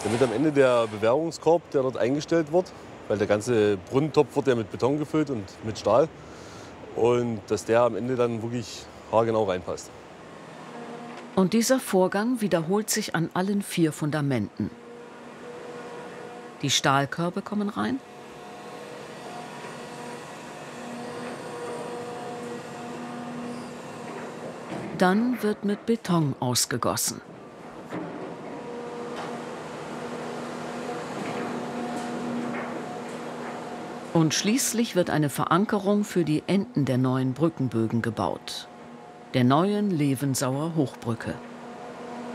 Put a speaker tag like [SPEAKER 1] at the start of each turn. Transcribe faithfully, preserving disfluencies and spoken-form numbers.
[SPEAKER 1] Dann wird am Ende der Bewährungskorb, der dort eingestellt wird, weil der ganze Brunnentopf wird ja mit Beton gefüllt und mit Stahl. Und dass der am Ende dann wirklich haargenau reinpasst.
[SPEAKER 2] Und dieser Vorgang wiederholt sich an allen vier Fundamenten. Die Stahlkörbe kommen rein. Dann wird mit Beton ausgegossen. Und schließlich wird eine Verankerung für die Enden der neuen Brückenbögen gebaut, der neuen Levensauer Hochbrücke.